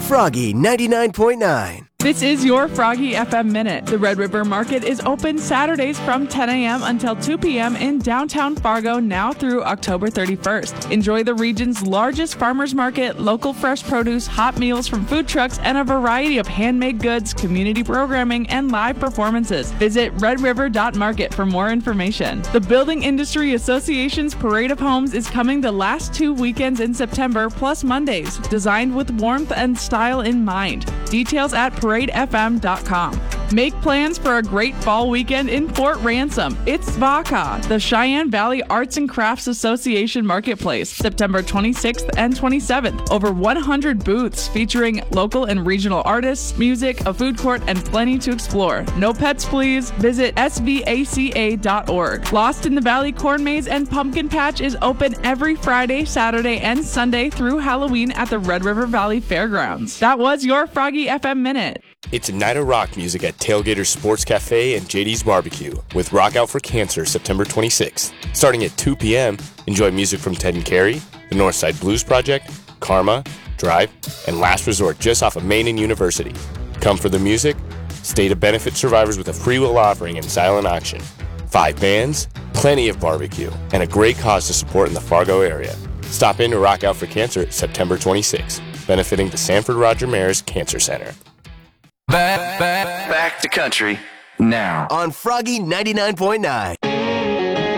Froggy 99.9. This is your Froggy FM Minute. The Red River Market is open Saturdays from 10 a.m. until 2 p.m. in downtown Fargo now through October 31st. Enjoy the region's largest farmers market, local fresh produce, hot meals from food trucks, and a variety of handmade goods, community programming, and live performances. Visit redriver.market for more information. The Building Industry Association's Parade of Homes is coming the last 2 weekends in September, plus Mondays, designed with warmth and style in mind. Details at paradefm.com. Make plans for a great fall weekend in Fort Ransom. It's VACA, the Cheyenne Valley Arts and Crafts Association Marketplace, September 26th and 27th. Over 100 booths featuring local and regional artists, music, a food court, and plenty to explore. No pets, please. Visit svaca.org. Lost in the Valley Corn Maze and Pumpkin Patch is open every Friday, Saturday, and Sunday through Halloween at the Red River Valley Fairgrounds. That was your Froggy FM Minute. It's a night of rock music at Tailgater Sports Cafe and JD's Barbecue with Rock Out for Cancer September 26th. Starting at 2 p.m., enjoy music from Ted and Carrie, the Northside Blues Project, Karma, Drive, and Last Resort just off of Main and University. Come for the music, stay to benefit survivors with a free will offering and silent auction. 5 bands, plenty of barbecue, and a great cause to support in the Fargo area. Stop in to Rock Out for Cancer September 26th, benefiting the Sanford Roger Maris Cancer Center. Back to country now On Froggy 99.9.